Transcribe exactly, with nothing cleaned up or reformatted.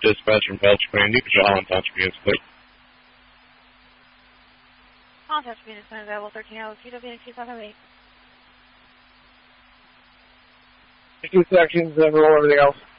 dispatch from Belch Command. You can show Holland Township units, please. Holland Township units, available thirteen hours, Q W N Q five eight. Two sections, then roll everything else.